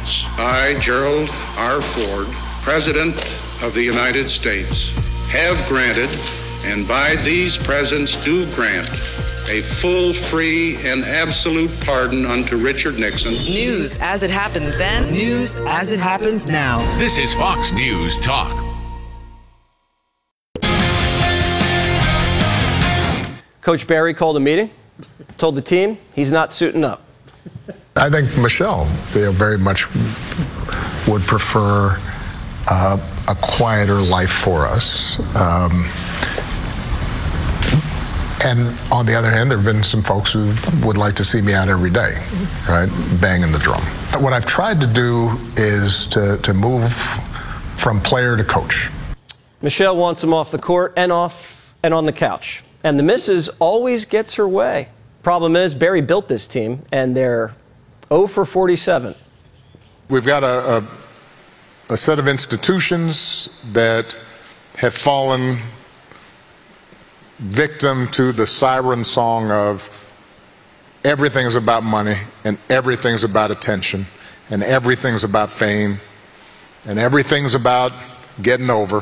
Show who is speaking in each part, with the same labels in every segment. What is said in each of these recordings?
Speaker 1: I, Gerald R. Ford, President of the United States, have granted, and by these presents do grant, a full, free, and absolute pardon unto Richard Nixon.
Speaker 2: News as it happened then, news as it happens now.
Speaker 3: This is Fox News Talk.
Speaker 4: Coach Barry called a meeting, told the team he's not suiting up.
Speaker 5: I think Michelle very much would prefer a quieter life for us. And on the other hand, there have been some folks who would like to see me out every day, right, banging the drum. What I've tried to do is to move from player to coach. Michelle wants him off the court and on the couch. And the missus always gets her way. Problem is, Barry built this team, and they're 0 for 47. We've got a set of institutions that have fallen victim to the siren song of everything's about money, and everything's about attention, and everything's about fame, and everything's about getting over.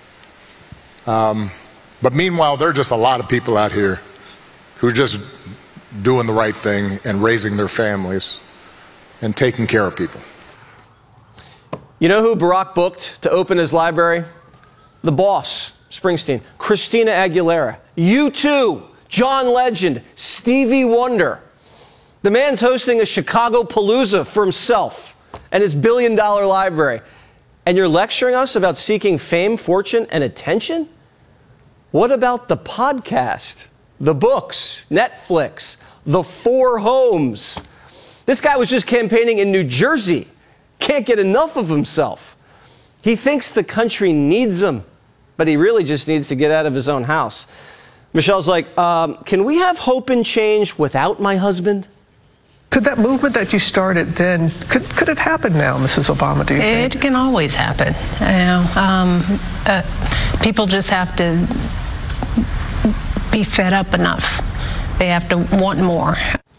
Speaker 5: But meanwhile, there are just a lot of people out here who are just doing the right thing and raising their families and taking care of people.
Speaker 4: You know who Barack booked to open his library? The Boss, Springsteen, Christina Aguilera, U2, John Legend, Stevie Wonder. The man's hosting a Chicago Palooza for himself and his billion-dollar library. And you're lecturing us about seeking fame, fortune, and attention? What about the podcast, the books, Netflix, the 4 homes? This guy was just campaigning in New Jersey. Can't get enough of himself. He thinks the country needs him, but he really just needs to get out of his own house. Michelle's like, can we have hope and change without my husband?
Speaker 6: Could that movement that you started then, could it happen now, Mrs. Obama, do you think?
Speaker 7: It can always happen. People just have to be fed up enough. They have to want more.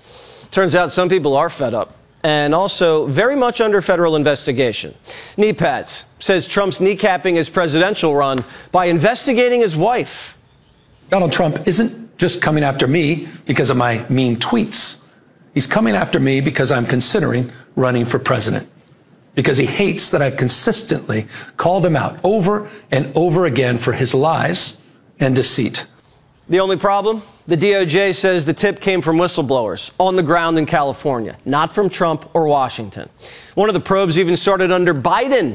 Speaker 4: Turns out some people are fed up and also very much under federal investigation. NEPATS says Trump's kneecapping his presidential run by investigating his wife.
Speaker 8: Donald Trump isn't just coming after me because of my mean tweets. He's coming after me because I'm considering running for president, because he hates that I've consistently called him out over and over again for his lies and deceit.
Speaker 4: The only problem? The DOJ says the tip came from whistleblowers on the ground in California, not from Trump or Washington. One of the probes even started under Biden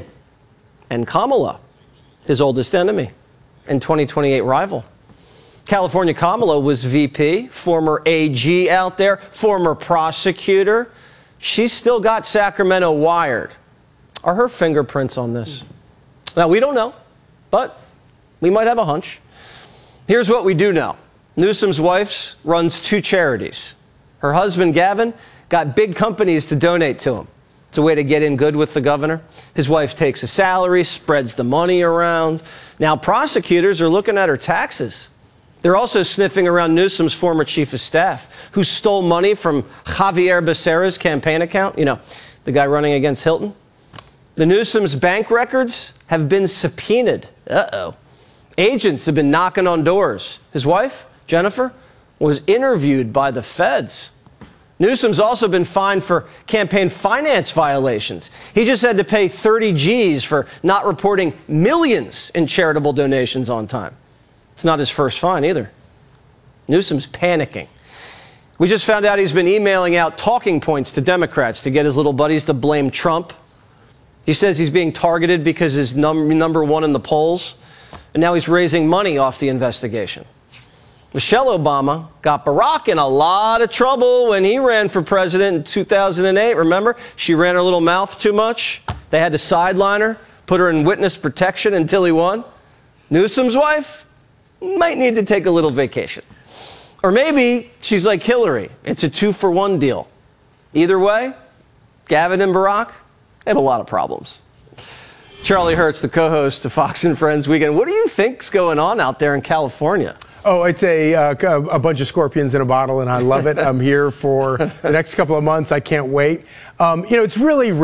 Speaker 4: and Kamala, his oldest enemy and 2028 rival. California Kamala was VP, former AG out there, former prosecutor. She's still got Sacramento wired. Are her fingerprints on this? Now, we don't know, but we might have a hunch. Here's what we do know. Newsom's wife runs 2 charities. Her husband, Gavin, got big companies to donate to him. It's a way to get in good with the governor. His wife takes a salary, spreads the money around. Now, prosecutors are looking at her taxes. They're also sniffing around Newsom's former chief of staff, who stole money from Javier Becerra's campaign account. You know, the guy running against Hilton. The Newsom's bank records have been subpoenaed. Uh-oh. Agents have been knocking on doors. His wife, Jennifer, was interviewed by the feds. Newsom's also been fined for campaign finance violations. He just had to pay 30 G's for not reporting millions in charitable donations on time. It's not his first fine either. Newsom's panicking. We just found out he's been emailing out talking points to Democrats to get his little buddies to blame Trump. He says he's being targeted because he's number 1 in the polls. And now he's raising money off the investigation. Michelle Obama got Barack in a lot of trouble when he ran for president in 2008. Remember? She ran her little mouth too much. They had to sideline her, put her in witness protection until he won. Newsom's wife might need to take a little vacation. Or maybe she's like Hillary. It's a 2-for-1 deal. Either way, Gavin and Barack have a lot of problems. Charlie Hertz, the co-host of Fox and Friends Weekend. What do you think's going on out there in California?
Speaker 9: Oh, it's a bunch of scorpions in a bottle, and I love it. I'm here for the next couple of months. I can't wait. It's really